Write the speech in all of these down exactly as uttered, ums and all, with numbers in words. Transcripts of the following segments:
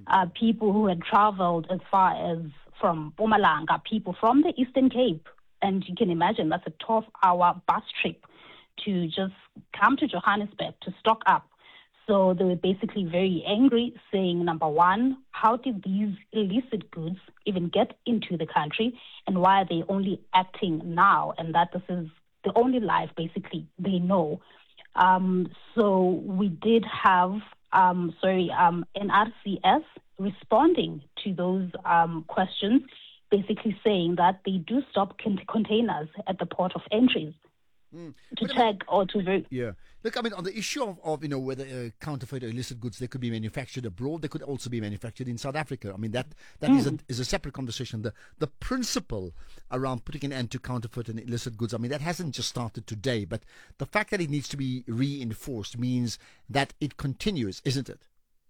uh, people who had traveled as far as from Mpumalanga, people from the Eastern Cape. And you can imagine that's a twelve-hour bus trip to just come to Johannesburg to stock up. So they were basically very angry, saying, number one, how did these illicit goods even get into the country, and why are they only acting now, and that this is the only life, basically, they know. Um, so we did have, um, sorry, um, N R C S responding to those um, questions, basically saying that they do stop con- containers at the port of entries. Mm. To check I mean, or to ver- yeah. Look, I mean, on the issue of, of you know whether uh, counterfeit or illicit goods, they could be manufactured abroad, they could also be manufactured in South Africa. I mean, that that mm. is a is a separate conversation. The the principle around putting an end to counterfeit and illicit goods, I mean, that hasn't just started today, but the fact that it needs to be reinforced means that it continues, isn't it?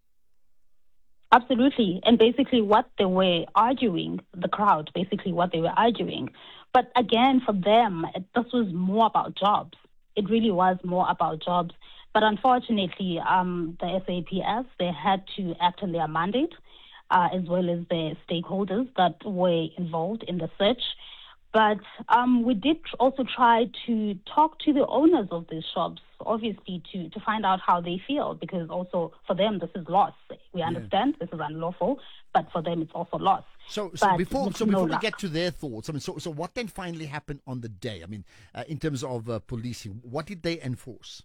Absolutely. And basically what they were arguing, the crowd, basically what they were arguing. But again, for them, this was more about jobs. It really was more about jobs. But unfortunately, um, the S A P S, they had to act on their mandate, uh, as well as the stakeholders that were involved in the search. But um, we did also try to talk to the owners of these shops, obviously, to, to find out how they feel, because also for them this is loss. We understand yeah. this is unlawful, but for them it's also loss. So, so but before so before no we luck. get to their thoughts, I mean, so so what then finally happened on the day? I mean, uh, in terms of uh, policing, what did they enforce?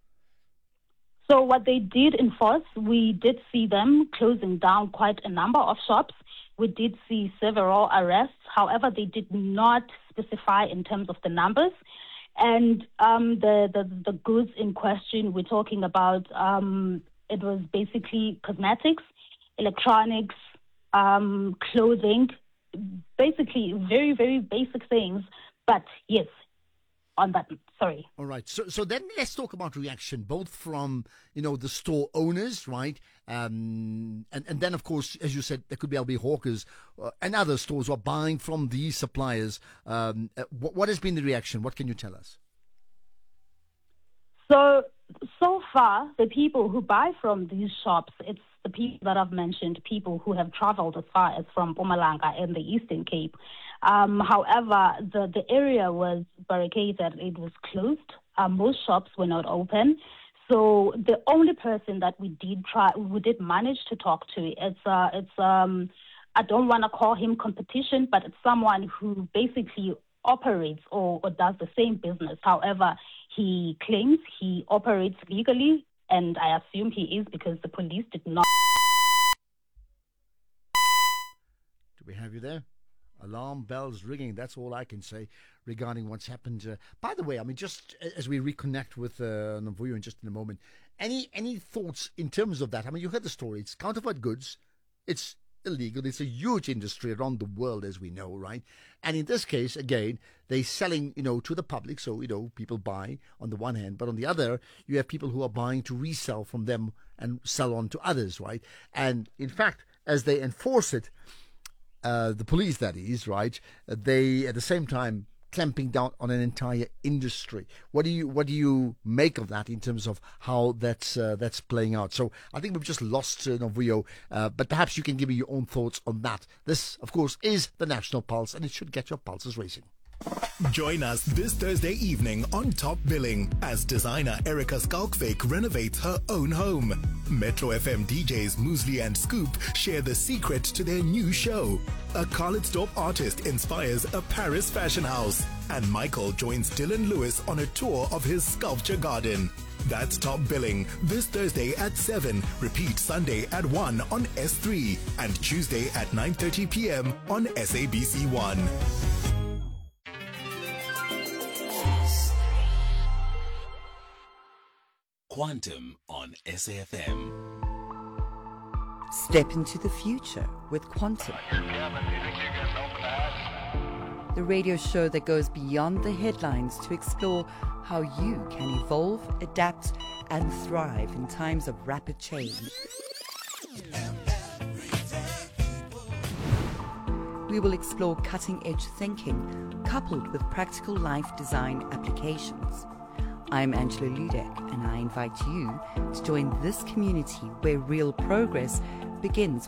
So what they did enforce, we did see them closing down quite a number of shops. We did see several arrests. However, they did not specify in terms of the numbers. And um, the, the, the goods in question, we're talking about, um, it was basically cosmetics, electronics, um, clothing, basically very, very basic things. But yes, on that, sorry. All right. So, so then let's talk about reaction, both from, you know, the store owners, right? Um, and, and then, of course, as you said, there could be L B hawkers uh, and other stores who are buying from these suppliers. Um, uh, what, what has been the reaction? What can you tell us? So, so far, the people who buy from these shops, it's the people that I've mentioned, people who have traveled as far as from Mpumalanga and the Eastern Cape. Um, however, the, the area was barricaded. It was closed. Uh, most shops were not open. So the only person that we did try, we did manage to talk to, it's, uh, it's um, I don't want to call him competition, but it's someone who basically operates or, or does the same business. However, he claims he operates legally, and I assume he is because the police did not. Do we have you there? Alarm bells ringing. That's all I can say regarding what's happened. Uh, by the way, I mean, just as we reconnect with uh, Nomvuyo in just in a moment, any any thoughts in terms of that? I mean, you heard the story. It's counterfeit goods. It's illegal. It's a huge industry around the world, as we know, right? And in this case, again, they're selling, you know, to the public. So, you know, people buy on the one hand, but on the other, you have people who are buying to resell from them and sell on to others, right? And in fact, as they enforce it, Uh, the police, that is, right? Uh, they, at the same time, clamping down on an entire industry. What do you what do you make of that in terms of how that's uh, that's playing out? So I think we've just lost uh, Nomvuyo, uh, but perhaps you can give me your own thoughts on that. This, of course, is the National Pulse, and it should get your pulses racing. Join us this Thursday evening on Top Billing as designer Erica Skalkvik renovates her own home. Metro F M D Js Muesli and Scoop share the secret to their new show. A Carlitsdorp artist inspires a Paris fashion house. And Michael joins Dylan Lewis on a tour of his sculpture garden. That's Top Billing this Thursday at seven. Repeat Sunday at one on S three. And Tuesday at nine thirty p.m. on S A B C one. Quantum on S A F M. Step into the future with Quantum. The radio show that goes beyond the headlines to explore how you can evolve, adapt, and thrive in times of rapid change. We will explore cutting-edge thinking coupled with practical life design applications. I'm Angela Ludek, and I invite you to join this community where real progress begins